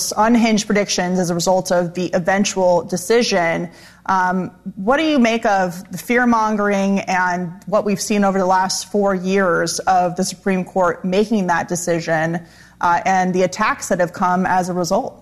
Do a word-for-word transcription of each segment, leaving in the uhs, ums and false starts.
course, unhinged predictions as a result of the eventual decision. Um, what do you make of the fear-mongering and what we've seen over the last four years of the Supreme Court making that decision uh, and the attacks that have come as a result?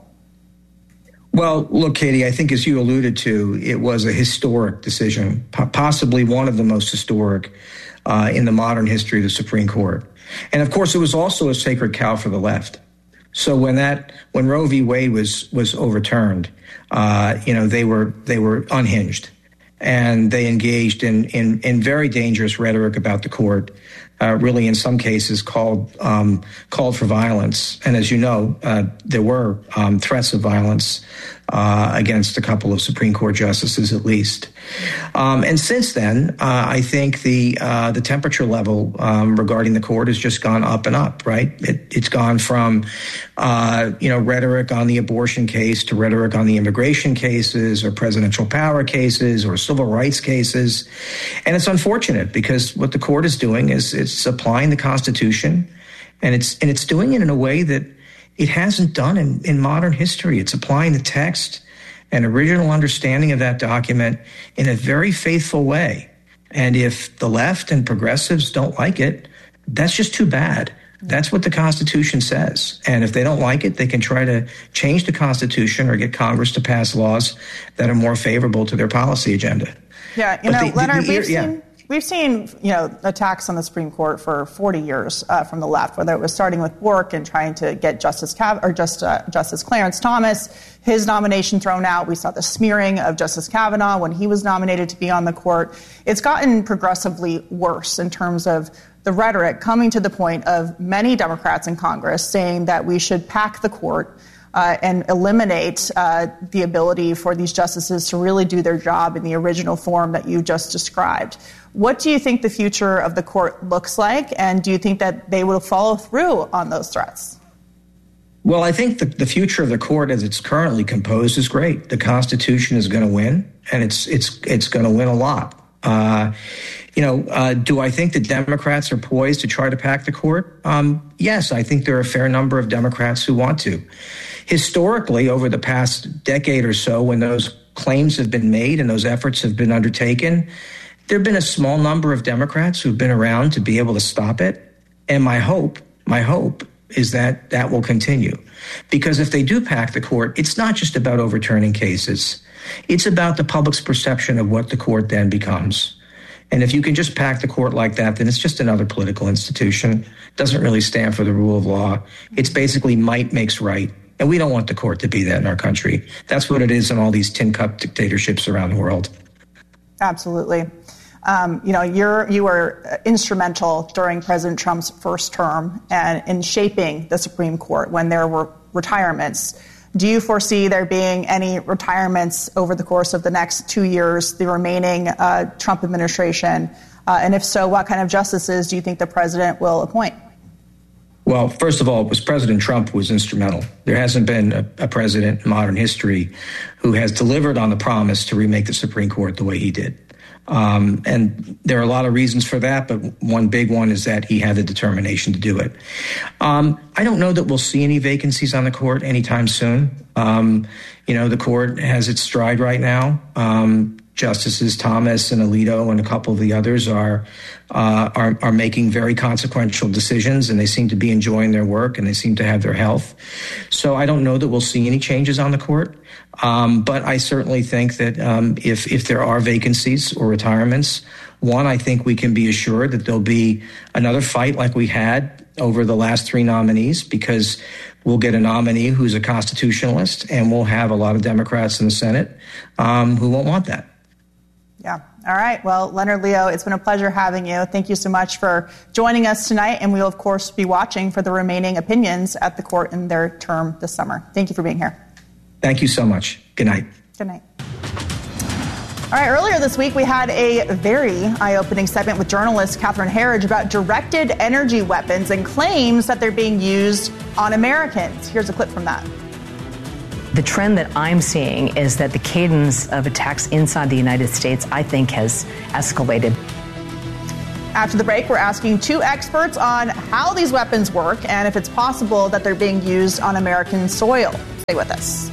Well, look, Katie, I think as you alluded to, it was a historic decision, possibly one of the most historic uh, in the modern history of the Supreme Court. And of course, it was also a sacred cow for the left. So when that when Roe v. Wade was was overturned, uh, you know, they were they were unhinged, and they engaged in in, in very dangerous rhetoric about the court. Uh, really, in some cases, called um, called for violence. And as you know, uh, there were um, threats of violence uh, against a couple of Supreme Court justices, at least. Um, and since then, uh, I think the uh, the temperature level um, regarding the court has just gone up and up. Right? It, it's gone from uh, you know rhetoric on the abortion case to rhetoric on the immigration cases, or presidential power cases, or civil rights cases. And it's unfortunate because what the court is doing is it's applying the Constitution, and it's and it's doing it in a way that it hasn't done in, in modern history. It's applying the text and original understanding of that document in a very faithful way. And if the left and progressives don't like it, that's just too bad. That's what the Constitution says. And if they don't like it, they can try to change the Constitution or get Congress to pass laws that are more favorable to their policy agenda. Yeah, you but know, the, Leonard, the, the, we've yeah. seen... We've seen, you know, attacks on the Supreme Court for forty years uh, from the left, whether it was starting with Bork and trying to get Justice Cav- or just uh, Justice Clarence Thomas, his nomination thrown out. We saw the smearing of Justice Kavanaugh when he was nominated to be on the court. It's gotten progressively worse in terms of the rhetoric, coming to the point of many Democrats in Congress saying that we should pack the court Uh, and eliminate uh, the ability for these justices to really do their job in the original form that you just described. What do you think the future of the court looks like, and do you think that they will follow through on those threats? Well, I think the, the future of the court as it's currently composed is great. The Constitution is going to win, and it's it's it's going to win a lot. Uh, you know, uh, do I think that Democrats are poised to try to pack the court? Um, yes, I think there are a fair number of Democrats who want to. Historically, over the past decade or so, when those claims have been made and those efforts have been undertaken, there have been a small number of Democrats who've been around to be able to stop it. And my hope, my hope is that that will continue. Because if they do pack the court, it's not just about overturning cases. It's about the public's perception of what the court then becomes. And if you can just pack the court like that, then it's just another political institution. It doesn't really stand for the rule of law. It's basically might makes right. And we don't want the court to be that in our country. That's what it is in all these tin cup dictatorships around the world. Absolutely. Um, you know, you're you were instrumental during President Trump's first term and in shaping the Supreme Court when there were retirements. Do you foresee there being any retirements over the course of the next two years, the remaining uh, Trump administration? Uh, and if so, what kind of justices do you think the president will appoint? Well, first of all, it was President Trump who was instrumental. There hasn't been a, a president in modern history who has delivered on the promise to remake the Supreme Court the way he did. Um, and there are a lot of reasons for that, but one big one is that he had the determination to do it. Um, I don't know that we'll see any vacancies on the court anytime soon. Um, you know, the court has its stride right now. Um, Justices Thomas and Alito and a couple of the others are, uh, are are making very consequential decisions, and they seem to be enjoying their work, and they seem to have their health. So I don't know that we'll see any changes on the court, um, but I certainly think that um, if if there are vacancies or retirements, one, I think we can be assured that there'll be another fight like we had over the last three nominees, because we'll get a nominee who's a constitutionalist, and we'll have a lot of Democrats in the Senate um, who won't want that. Yeah. All right. Well, Leonard Leo, it's been a pleasure having you. Thank you so much for joining us tonight. And we will, of course, be watching for the remaining opinions at the court in their term this summer. Thank you for being here. Thank you so much. Good night. Good night. All right. Earlier this week, we had a very eye-opening segment with journalist Catherine Herridge about directed energy weapons and claims that they're being used on Americans. Here's a clip from that. The trend that I'm seeing is that the cadence of attacks inside the United States, I think, has escalated. After the break, we're asking two experts on how these weapons work and if it's possible that they're being used on American soil. Stay with us.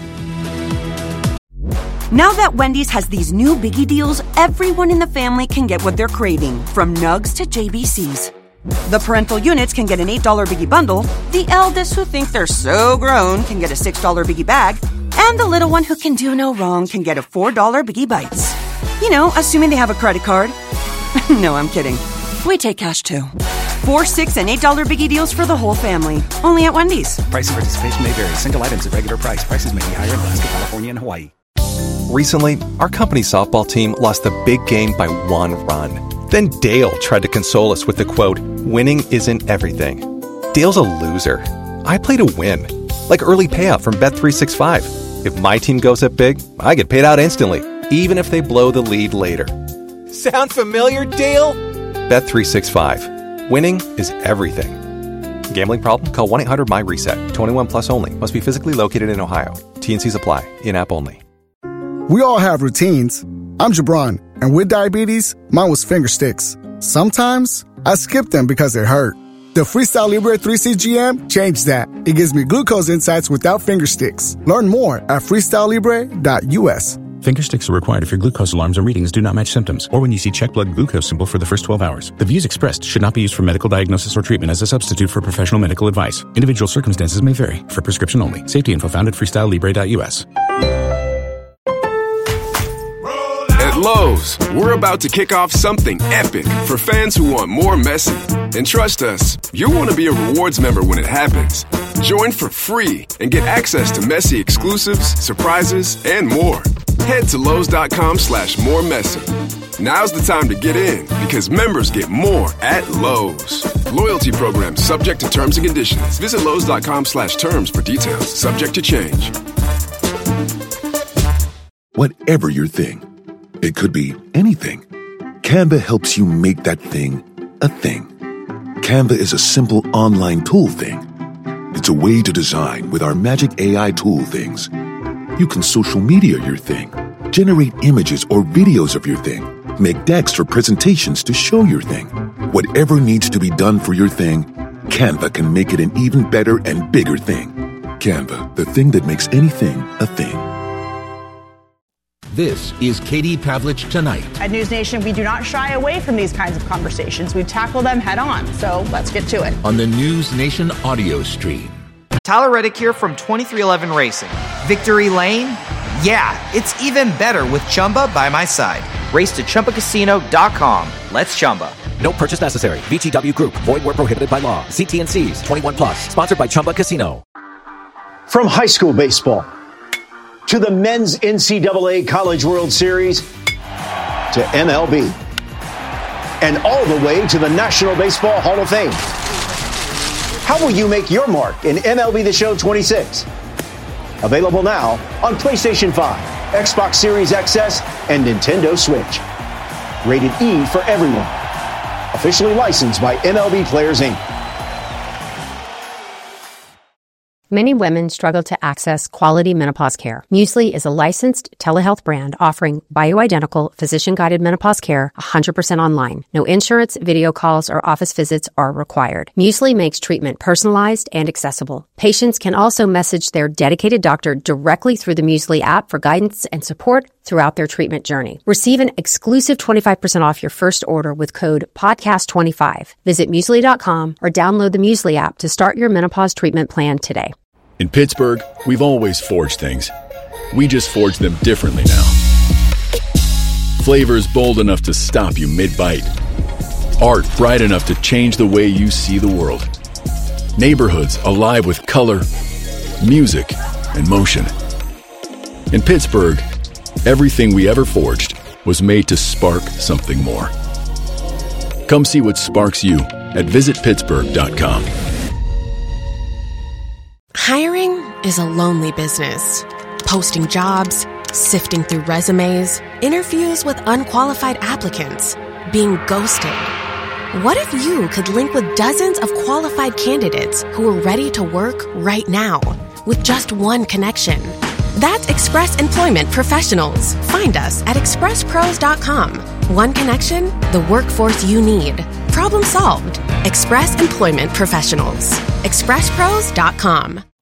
Now that Wendy's has these new biggie deals, everyone in the family can get what they're craving, from nugs to J B Cs. The parental units can get an eight dollar biggie bundle, the eldest who think they're so grown can get a six dollar biggie bag, and the little one who can do no wrong can get a four dollar biggie bites. You know, assuming they have a credit card. No, I'm kidding. We take cash too. Four, six, and eight dollar biggie deals for the whole family. Only at Wendy's. Price and participation may vary. Single items at regular price. Prices may be higher in Alaska, California, and Hawaii. Recently, our company softball team lost a big game by one run. Then Dale tried to console us with the quote, "Winning isn't everything." Dale's a loser. I play to win. Like early payout from Bet three sixty-five. If my team goes up big, I get paid out instantly, even if they blow the lead later. Sound familiar, Dale? Bet three sixty-five. Winning is everything. Gambling problem? Call one eight hundred M Y reset. twenty-one plus only. Must be physically located in Ohio. T and Cs apply. In-app only. We all have routines. I'm Jabron, and with diabetes, mine was finger sticks. Sometimes, I skip them because it hurt. The Freestyle Libre three C G M changed that. It gives me glucose insights without finger sticks. Learn more at freestyle libre dot U S. Finger sticks are required if your glucose alarms or readings do not match symptoms, or when you see check blood glucose symbol for the first twelve hours. The views expressed should not be used for medical diagnosis or treatment as a substitute for professional medical advice. Individual circumstances may vary. For prescription only. Safety info found at freestyle libre dot U S. At Lowe's, we're about to kick off something epic for fans who want more Messi. And trust us, you'll want to be a rewards member when it happens. Join for free and get access to Messi exclusives, surprises, and more. Head to Lowe's.com slash more Messi. Now's the time to get in because members get more at Lowe's. Loyalty program subject to terms and conditions. Visit Lowe's.com slash terms for details. Subject to change. Whatever your thing, it could be anything. Canva helps you make that thing a thing. Canva is a simple online tool thing. It's a way to design with our magic A I tool things. You can social media your thing, generate images or videos of your thing, make decks for presentations to show your thing. Whatever needs to be done for your thing, Canva can make it an even better and bigger thing. Canva, the thing that makes anything a thing. This is Katie Pavlich Tonight. At News Nation, we do not shy away from these kinds of conversations. We tackle them head on. So let's get to it. On the News Nation audio stream. Tyler Reddick here from twenty-three eleven Racing. Victory Lane? Yeah, it's even better with Chumba by my side. Race to Chumba Casino dot com. Let's Chumba. No purchase necessary. V G W Group. Void where prohibited by law. See T and C's. twenty-one plus. Sponsored by Chumba Casino. From high school baseball to the men's N C double A College World Series to M L B and all the way to the National Baseball Hall of Fame. How will you make your mark in M L B The Show twenty-six? Available now on PlayStation five, Xbox Series X S, and Nintendo Switch. Rated E for everyone. Officially licensed by M L B Players, Incorporated. Many women struggle to access quality menopause care. Muesli is a licensed telehealth brand offering bioidentical, physician-guided menopause care one hundred percent online. No insurance, video calls, or office visits are required. Muesli makes treatment personalized and accessible. Patients can also message their dedicated doctor directly through the Muesli app for guidance and support throughout their treatment journey. Receive an exclusive twenty-five percent off your first order with code podcast twenty-five. Visit Muesli dot com or download the Muesli app to start your menopause treatment plan today. In Pittsburgh, we've always forged things. We just forge them differently now. Flavors bold enough to stop you mid-bite. Art bright enough to change the way you see the world. Neighborhoods alive with color, music, and motion. In Pittsburgh, everything we ever forged was made to spark something more. Come see what sparks you at visit pittsburgh dot com. Hiring is a lonely business. Posting jobs, sifting through resumes, interviews with unqualified applicants, being ghosted. What if you could link with dozens of qualified candidates who are ready to work right now with just one connection? That's Express Employment Professionals. Find us at express pros dot com. One connection, the workforce you need. Problem solved. Express Employment Professionals. express pros dot com.